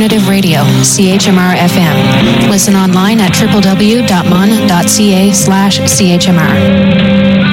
Alternative Radio, CHMR FM. Listen online at www.mon.ca/CHMR.